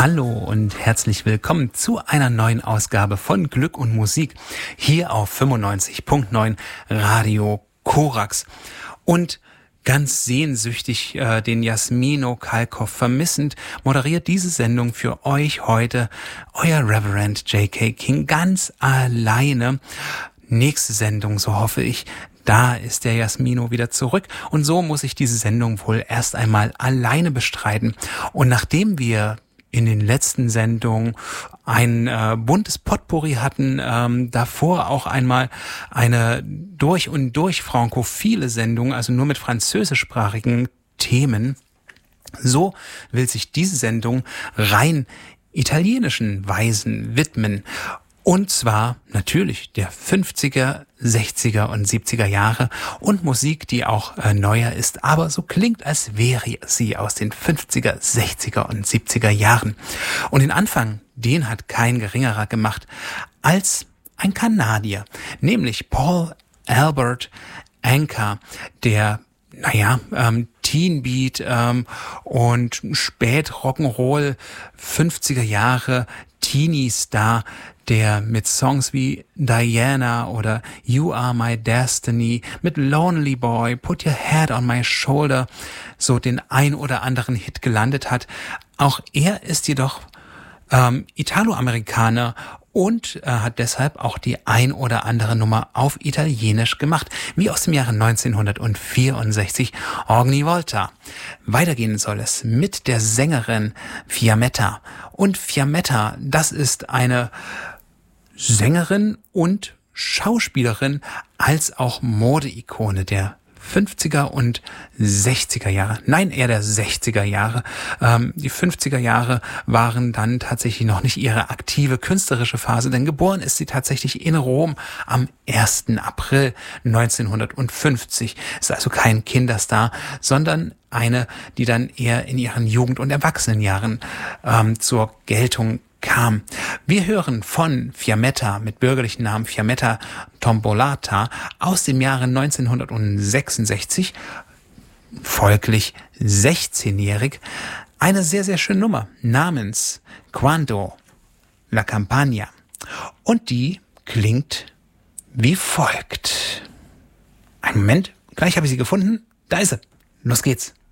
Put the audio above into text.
Hallo und herzlich willkommen zu einer neuen Ausgabe von Glück und Musik hier auf 95.9 Radio Korax. Und ganz sehnsüchtig den Jasmino Kalkoff vermissend, moderiert diese Sendung für euch heute euer Reverend J.K. King ganz alleine. Nächste Sendung, so hoffe ich, da ist der Jasmino wieder zurück und so muss ich diese Sendung wohl erst einmal alleine bestreiten. Und nachdem wir in den letzten Sendungen ein buntes Potpourri hatten, davor auch einmal eine durch und durch frankophile Sendung, also nur mit französischsprachigen Themen, so will sich diese Sendung rein italienischen Weisen widmen. Und zwar natürlich der 50er, 60er und 70er Jahre und Musik, die auch neuer ist, aber so klingt, als wäre sie aus den 50er, 60er und 70er Jahren. Und den Anfang, den hat kein geringerer gemacht als ein Kanadier, nämlich Paul Albert Anka, der Teen Beat und spät Rock'n'Roll 50er Jahre Teenie-Star, der mit Songs wie Diana oder You Are My Destiny, mit Lonely Boy, Put Your Head on My Shoulder so den ein oder anderen Hit gelandet hat. Auch er ist jedoch Italoamerikaner und hat deshalb auch die ein oder andere Nummer auf Italienisch gemacht, wie aus dem Jahre 1964 Ogni Volta. Weitergehen soll es mit der Sängerin Fiammetta. Und Fiammetta, das ist eine Sängerin und Schauspielerin als auch Modeikone der 50er und 60er Jahre. Nein, eher der 60er Jahre. Die 50er Jahre waren dann tatsächlich noch nicht ihre aktive künstlerische Phase, denn geboren ist sie tatsächlich in Rom am 1. April 1950. Ist also kein Kinderstar, sondern eine, die dann eher in ihren Jugend- und Erwachsenenjahren zur Geltung kam. Wir hören von Fiammetta mit bürgerlichen Namen Fiammetta Tombolata aus dem Jahre 1966, folglich 16-jährig, eine sehr, sehr schöne Nummer namens Quando la Campagna. Und die klingt wie folgt. Einen Moment, gleich habe ich sie gefunden. Da ist sie. Los geht's.